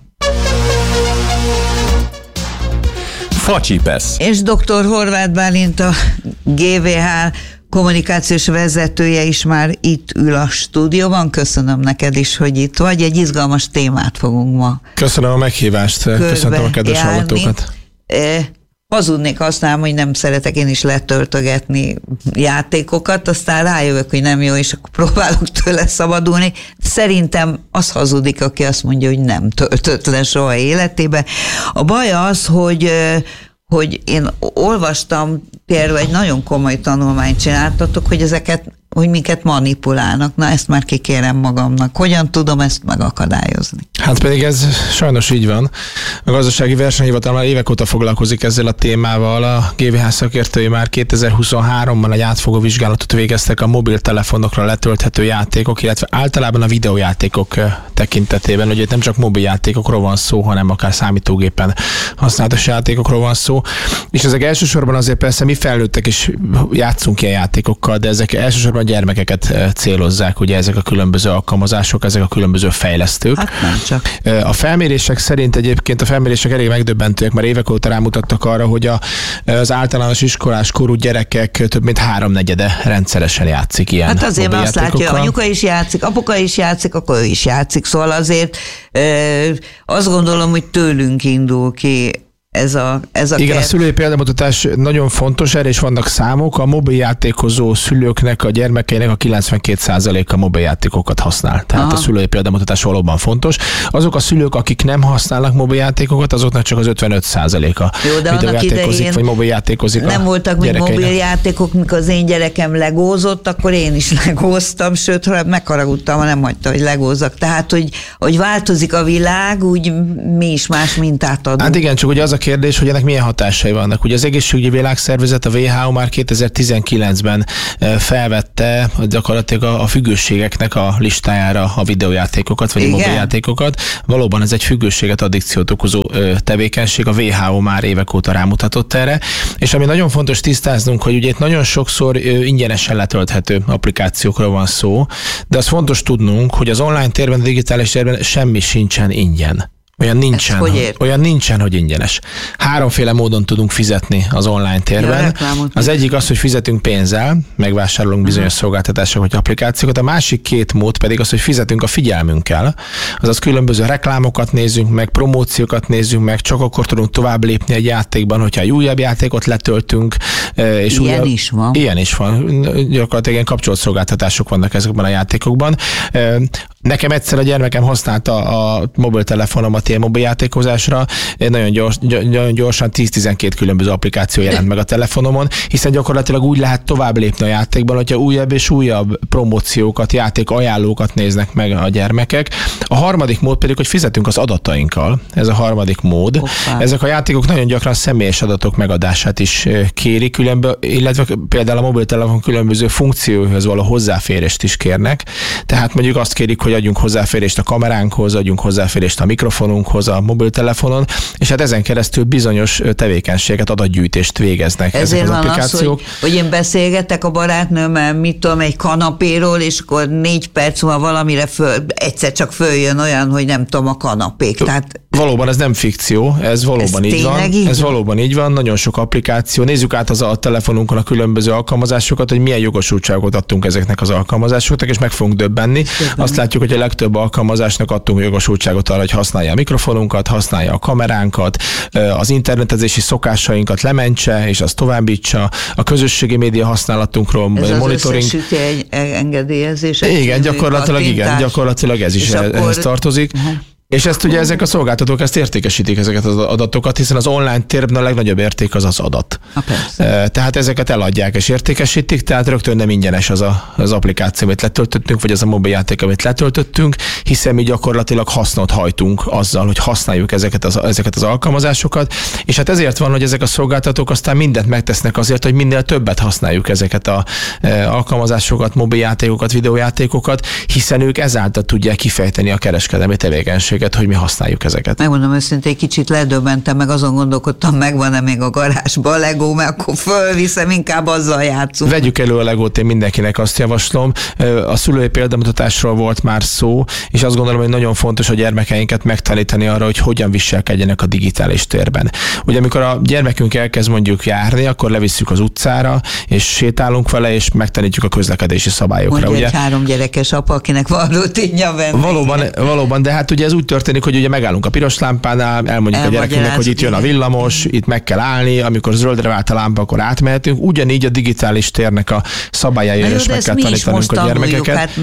Facsipesz. És dr. Horváth Bálint, a GVH kommunikációs vezetője is már itt ül a stúdióban. Köszönöm neked is, hogy itt vagy. Egy izgalmas témát fogunk ma Köszönöm a meghívást. Köszöntöm a kedves hallgatókat. Hazudnék, azt hogy nem szeretek én is letöltögetni játékokat, aztán rájövök, hogy nem jó, és akkor próbálok tőle szabadulni. Szerintem az hazudik, aki azt mondja, hogy nem töltött le soha életébe. A baj az, hogy én olvastam, például egy nagyon komoly tanulmányt csináltatok, hogy minket manipulálnak. Na, ezt már kikérem magamnak. Hogyan tudom ezt megakadályozni? Hát pedig ez sajnos így van. A Gazdasági Versenyhivatal már évek óta foglalkozik ezzel a témával. A GVH szakértői már 2023-ban egy átfogó vizsgálatot végeztek a mobiltelefonokra letölthető játékok, illetve általában a videójátékok tekintetében. Ugye nem csak mobiljátékokról van szó, hanem akár számítógépen használatos játékokról van szó. És ezek elsősorban azért persze mi felnőttek is játszunk ilyen játékokkal, de ezek elsősorban a gyermekeket célozzák, ugye ezek a különböző alkalmazások, ezek a különböző fejlesztők. Hát nem csak. A felmérések szerint egyébként a felmérések elég megdöbbentőek, mert évek óta rámutattak arra, hogy az általános iskolás korú gyerekek több mint 3/4 rendszeresen játszik ilyen. Hát azért, mert azt látja, hogy anyuka is játszik, apuka is játszik, akkor ő is játszik. Szóval azért azt gondolom, hogy tőlünk indul ki ez a igen, a szülői példamutatás nagyon fontos, erre is vannak számok. A mobiljátékozó szülőknek, a gyermekeinek a 92%-a mobiljátékokat használ. Tehát a szülői példamutatás valóban fontos. Azok a szülők, akik nem használnak mobiljátékokat, azoknak csak az 55%-a videójátékozik, vagy mobiljátékozik. Nem voltak még mobiljátékok, mikor az én gyerekem legózott, akkor én is legóztam, sőt, megharagudtam, ha nem hagyta, hogy legózzak. Tehát, hogy változik a világ, úgy mi is más mintát adunk. Hát igen, csak ugye az a kérdés, hogy ennek milyen hatásai vannak. Ugye az Egészségügyi Világszervezet, a WHO már 2019-ben felvette gyakorlatilag a függőségeknek a listájára a videójátékokat, vagy a mobiljátékokat. Valóban ez egy függőséget, addikciót okozó tevékenység, a WHO már évek óta rámutatott erre, és ami nagyon fontos tisztáznunk, hogy ugye itt nagyon sokszor ingyenesen letölthető applikációkról van szó, de az fontos tudnunk, hogy az online térben, a digitális térben semmi sincsen ingyen. Olyan nincsen, hogy ingyenes. Háromféle módon tudunk fizetni az online térben. Az egyik az, hogy fizetünk pénzzel, megvásárolunk bizonyos szolgáltatásokat vagy applikációkat, a másik két mód pedig az, hogy fizetünk a figyelmünkkel. Azaz különböző reklámokat nézzünk meg, promóciókat nézzünk meg, csak akkor tudunk tovább lépni egy játékban, hogyha egy újabb játékot letöltünk. És ilyen is van. Gyakorlatilag ilyen kapcsolt szolgáltatások vannak ezekben a játékokban. Nekem egyszer a gyermekem használta a mobiltelefonomat ilyen mobiljátékozásra, nagyon gyorsan 10-12 különböző applikáció jelent meg a telefonomon, hiszen gyakorlatilag úgy lehet tovább lépni a játékban, hogyha újabb és újabb promóciókat, játékajánlókat néznek meg a gyermekek. A harmadik mód pedig, hogy fizetünk az adatainkkal. Ez a harmadik mód. Ezek a játékok nagyon gyakran személyes adatok megadását is kérik, illetve például a mobiltelefon különböző funkcióhoz való hozzáférést is kérnek. Tehát mondjuk azt kérik, hogy adjunk hozzáférést a kameránkhoz, adjunk hozzáférést a mikrofonunkhoz, a mobiltelefonon, és hát ezen keresztül bizonyos tevékenységet, adatgyűjtést végeznek ezek az applikációk. Az, hogy én beszélgetek a barátnőmmel, mit tudom, egy kanapéról, és akkor 4 perc múlva valamire egyszer csak följön olyan, hogy nem tudom, a kanapék. Tehát valóban ez nem fikció, ez valóban így van. Ez valóban így van, nagyon sok applikáció. Nézzük át a telefonunkon a különböző alkalmazásokat, hogy milyen jogosultságot adtunk ezeknek az alkalmazásoknak, és meg fogunk döbbenni. Azt látjuk, hogy a legtöbb alkalmazásnak adtunk jogosultságot arra, hogy használja a mikrofonunkat, használja a kameránkat, az internetezési szokásainkat lementse, és azt továbbítsa, a közösségi média használatunkról monitoring. Ez az engedélyezés. Igen, gyakorlatilag ez is ehhez tartozik. És ezt ugye ezek a szolgáltatók ezt értékesítik, ezeket az adatokat, hiszen az online térben a legnagyobb érték az adat. Tehát ezeket eladják és értékesítik, tehát rögtön nem ingyenes az applikáció, amit letöltöttünk, vagy az a mobiljáték, amit letöltöttünk, hiszen mi gyakorlatilag hasznot hajtunk azzal, hogy használjuk ezeket az alkalmazásokat, és hát ezért van, hogy ezek a szolgáltatók aztán mindent megtesznek azért, hogy minél többet használjuk ezeket az alkalmazásokat, mobiljátékokat, videójátékokat, hiszen ők ezáltal tudják kifejteni a kereskedelmi tevékenységet, hogy mi használjuk ezeket. Megmondom őszintén, egy kicsit ledöbbentem, meg azon gondolkodtam, megvan-e még a garázsban a Lego, mert akkor fölviszem, inkább azzal játszunk. Vegyük elő a Legót, én mindenkinek azt javaslom. A szülői példamutatásról volt már szó, és azt gondolom, hogy nagyon fontos a gyermekeinket megtanítani arra, hogy hogyan viselkedjenek a digitális térben. Ugye amikor a gyermekünk elkezd mondjuk járni, akkor levisszük az utcára, és sétálunk vele, és megtanítjuk a közlekedési szabályokra. Mondja ugye? Egy 3 gyerekes apa, akinek van rutinja benne. Valóban, de hát ugye ez úgy történik, hogy ugye megállunk a piros lámpánál, elmondjuk a gyerekünknek, hogy itt jön a villamos, itt meg kell állni, amikor zöldre vált a lámpa, akkor átmehetünk. Ugyanígy a digitális térnek a szabályára is meg kell tanítanunk a gyermekeket. Hát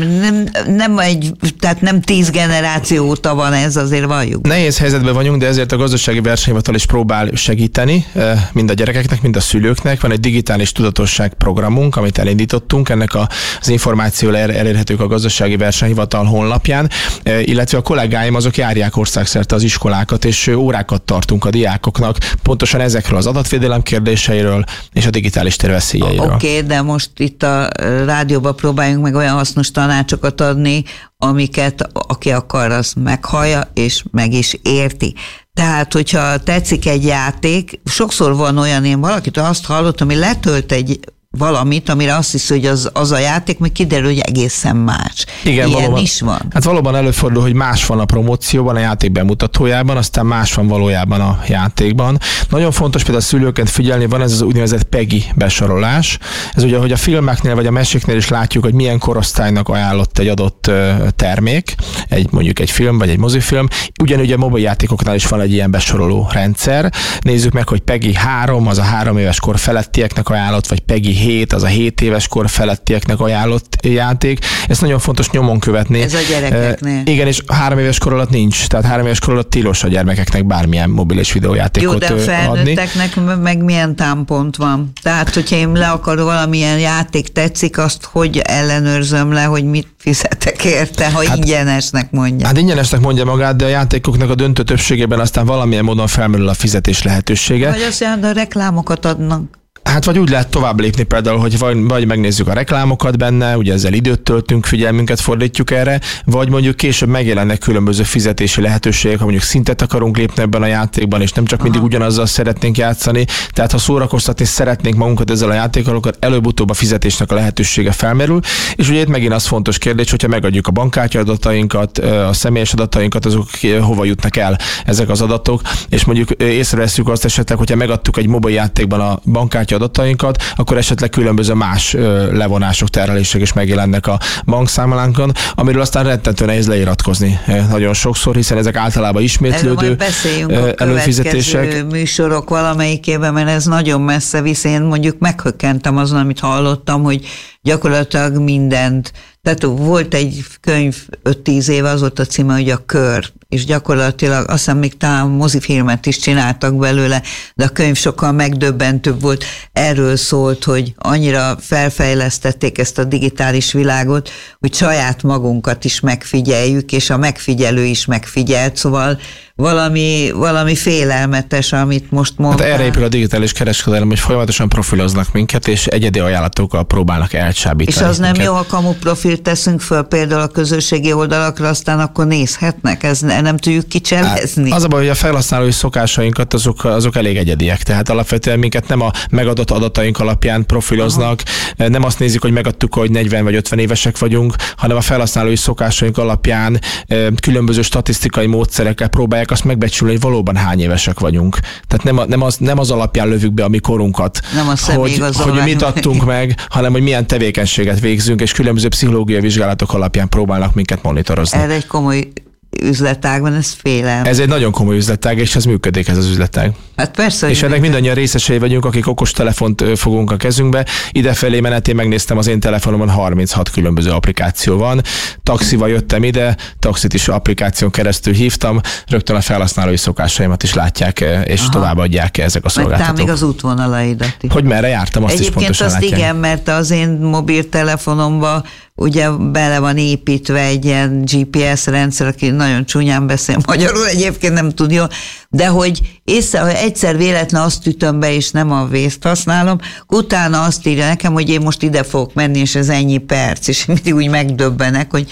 nem 10 generáció óta van ez, azért valljuk. Nehéz helyzetben vagyunk, de ezért a gazdasági versenyhivatal is próbál segíteni, mind a gyerekeknek, mind a szülőknek. Van egy digitális tudatosság programunk, amit elindítottunk, ennek az információ elérhetők a gazdasági versenyhivatal honlapján, illetve a kollégáim azok járják országszerte az iskolákat, és órákat tartunk a diákoknak pontosan ezekről az adatvédelem kérdéseiről és a digitális tér veszélyeiről. Oké, de most itt a rádióban próbáljunk meg olyan hasznos tanácsokat adni, amiket aki akar, az meghallja, és meg is érti. Tehát, hogyha tetszik egy játék, sokszor van olyan, én valakitől azt hallottam, hogy letölt egy valamit, amire azt hiszi, hogy az a játék, még kiderül, hogy egészen más. Igen, ilyen valóban, is van. Hát valóban előfordul, hogy más van a promócióban, a játék bemutatójában, aztán más van valójában a játékban. Nagyon fontos például a szülőként figyelni, van ez az úgynevezett PEGI besorolás. Ez ugye, hogy a filmeknél vagy a meséknél is látjuk, hogy milyen korosztálynak ajánlott egy adott termék, mondjuk egy film vagy egy mozifilm. Ugyanúgy a mobiljátékoknál is van egy ilyen besoroló rendszer. Nézzük meg, hogy PEGI 3, az a 3 éves kor felettieknek ajánlott, vagy PEGI 7, az a 7 éves kor felettieknek ajánlott játék. Ezt nagyon fontos nyomon követni. Ez a gyerekeknél. Igen, és 3 éves kor alatt nincs. Tehát 3 éves kor alatt tilos a gyermekeknek bármilyen mobil és videójátékot adni. Jó, de a felnőtteknek meg milyen támpont van? Tehát, hogyha én le akarok valamilyen játék tetszik, azt hogy ellenőrzöm le, hogy mit fizetek érte, ha ingyenesnek mondja? Hát ingyenesnek mondja magát, de a játékoknak a döntő többségében aztán valamilyen módon felmerül a fizetés lehetősége. Vagy azt jelenti, a reklámokat adnak. Hát vagy úgy lehet tovább lépni például, hogy vagy megnézzük a reklámokat benne, ugye ezzel időt töltünk, figyelmünket fordítjuk erre, vagy mondjuk később megjelennek különböző fizetési lehetőségek, ha mondjuk szintet akarunk lépni ebben a játékban, és nem csak mindig ugyanazzal szeretnénk játszani. Tehát ha szórakoztatni szeretnénk magunkat ezzel a játékkal, akkor előbb-utóbb a fizetésnek a lehetősége felmerül. És ugye itt megint az fontos kérdés, hogyha megadjuk a bankkártya adatainkat, a személyes adatainkat, azok hova jutnak el ezek az adatok, és mondjuk észreveszünk azt esetleg, hogyha megadtuk egy mobiljátékban a bankkártya adatainkat, akkor esetleg különböző más levonások, terhelések is megjelennek a bankszámlánkon, amiről aztán rettentő nehéz leiratkozni nagyon sokszor, hiszen ezek általában ismétlődő előfizetések. Következő műsorok valamelyikében, mert ez nagyon messze visz. Én mondjuk meghökkentem azon, amit hallottam, hogy gyakorlatilag mindent. Tehát volt egy könyv 5-10 éve, az volt a címe, hogy a Kör, és gyakorlatilag azt hiszem még talán mozifilmet is csináltak belőle, de a könyv sokkal megdöbbentőbb volt. Erről szólt, hogy annyira felfejlesztették ezt a digitális világot, hogy saját magunkat is megfigyeljük, és a megfigyelő is megfigyelt, szóval valami félelmetes, amit most mondtál. Hát erre épül a digitális kereskedelem, hogy folyamatosan profiloznak minket, és egyedi ajánlatokkal próbálnak elcsábítani. És az minket. nem jó, ha kamu profilt teszünk föl például a közösségi oldalakra, aztán akkor nézhetnek, ez nem tudjuk kicselezni. Az a baj, hogy a felhasználói szokásainkat azok elég egyediek, tehát alapvetően minket nem a megadott adataink alapján profiloznak, nem azt nézik, hogy megadtuk, hogy 40 vagy 50 évesek vagyunk, hanem a felhasználói szokásaink alapján különböző statisztikai módszerekkel próbálják azt megbecsülni, hogy valóban hány évesek vagyunk. Tehát nem az alapján lövük be a mi korunkat, hogy mit adtunk meg, hanem hogy milyen tevékenységet végzünk, és különböző pszichológiai vizsgálatok alapján próbálnak minket monitorozni. Erre egy komoly üzletágban, ez félelem. Ez egy nagyon komoly üzletág, és ez működik, ez az üzletág. Hát persze. És ennek mindannyian részesei vagyunk, akik okostelefont fogunk a kezünkbe. Idefelé menetén megnéztem, az én telefonomon 36 különböző applikáció van. Taxival jöttem ide, taxit is applikáción keresztül hívtam, rögtön a felhasználói szokásaimat is látják, és továbbadják ezek a szolgáltatók. Meg még az útvonalaidat is. Hogy merre jártam, azt egyébként is pontosan azt látják. Igen, mert az én mobiltelefonomban ugye bele van építve egy ilyen GPS rendszer, aki nagyon csúnyán beszél magyarul, egyébként nem tud jól, de hogy ha egyszer véletlen azt ütöm be, és nem a vészt használom, utána azt írja nekem, hogy én most ide fogok menni, és ez ennyi perc, és mindig úgy megdöbbenek, hogy.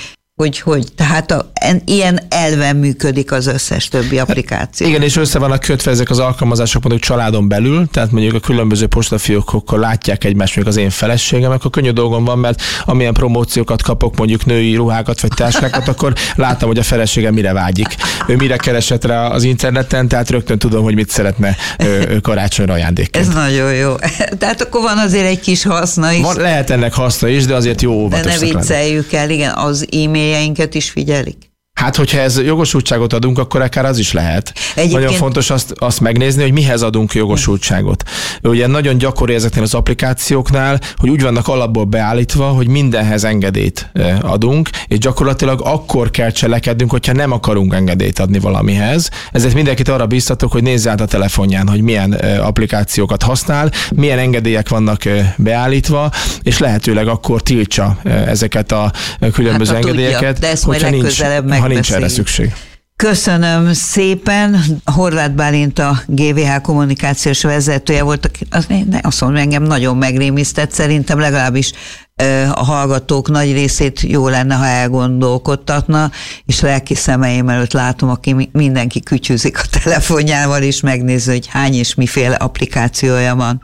Tehát ilyen elven működik az összes többi applikáció. Igen, és össze vannak kötve ezek az alkalmazások mondjuk családon belül, tehát mondjuk a különböző postafiókokkal látják egymást, mondjuk az én feleségem, akkor könnyű dolgom van, mert amilyen promóciókat kapok, mondjuk női ruhákat vagy táskákat, akkor látom, hogy a feleségem mire vágyik. Ő mire keresett rá az interneten, tehát rögtön tudom, hogy mit szeretne karácsonyra ajándékként. Ez nagyon jó. Tehát akkor van azért egy kis haszna is. Lehet ennek haszna is, de azért jó óvatosnak lenni. De ne vicceljük el, igen, az e-mailjeinket is figyelik. Hát, hogyha ez jogosultságot adunk, akkor akár az is lehet. Egyébként... Nagyon fontos azt megnézni, hogy mihez adunk jogosultságot. Ugye nagyon gyakori ezeknél az applikációknál, hogy úgy vannak alapból beállítva, hogy mindenhez engedélyt adunk, és gyakorlatilag akkor kell cselekednünk, hogyha nem akarunk engedélyt adni valamihez. Ezért mindenkit arra bíztatok, hogy nézz át a telefonján, hogy milyen applikációkat használ, milyen engedélyek vannak beállítva, és lehetőleg akkor tiltsa ezeket a különböző engedélyeket, tudja, de ezt majd legközelebb nincs erre szükség. Köszönöm szépen. Horváth Bálint a GVH kommunikációs vezetője volt, azt mondom, engem nagyon megrémisztett, szerintem legalábbis a hallgatók nagy részét jó lenne, ha elgondolkodtatna, és lelki szemeim előtt látom, aki mindenki kütyüzik a telefonjával, és megnézi, hogy hány és miféle applikációja van.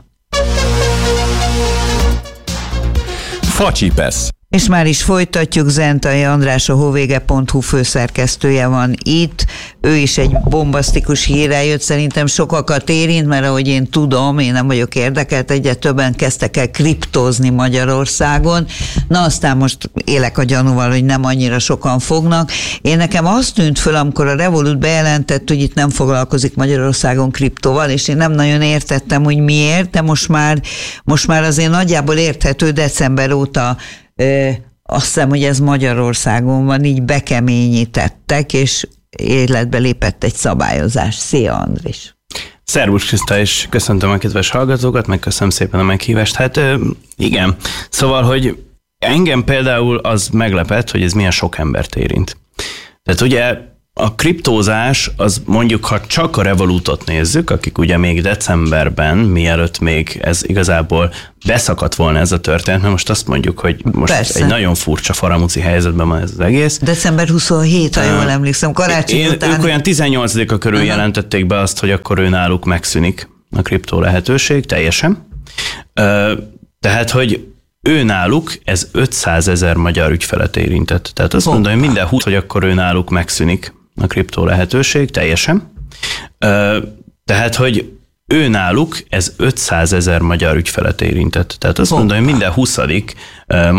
Facsipesz. És már is folytatjuk, Zentai András, a hovége.hu főszerkesztője van itt. Ő is egy bombasztikus hírrel jött, szerintem sokakat érint, mert ahogy én tudom, én nem vagyok érdekelt, egyre többen kezdtek el kriptózni Magyarországon. Na aztán most élek a gyanúval, hogy nem annyira sokan fognak. Én nekem azt tűnt föl, amikor a Revolut bejelentett, hogy itt nem foglalkozik Magyarországon kriptóval, és én nem nagyon értettem, hogy miért, de most már azért nagyjából érthető, december óta azt hiszem, hogy ez Magyarországon van, így bekeményítettek, és életbe lépett egy szabályozás. Szia, Andris! Szervusz, Kriszta, és köszöntöm a kedves hallgatókat, meg köszönöm szépen a meghívást. Hát igen, szóval, hogy engem például az meglepett, hogy ez milyen sok embert érint. Tehát ugye a kriptózás, az mondjuk, ha csak a Revolutot nézzük, akik ugye még decemberben, mielőtt még ez igazából beszakadt volna ez a történet, mert most azt mondjuk, hogy most Persze. egy nagyon furcsa faramúci helyzetben van ez az egész. December 27, ha jól emlékszem, karácsony után. Ők olyan 18-a körül jelentették be azt, hogy akkor ő náluk megszűnik a kriptó lehetőség teljesen. Tehát, hogy ő náluk ez 500 000 magyar ügyfelet érintett. Tehát azt mondom, hogy minden 20, hogy akkor ő náluk megszűnik a kriptó lehetőség teljesen. Tehát, hogy ő náluk ez 500 000 magyar ügyfelet érintett. Tehát azt mondom, hogy minden 20.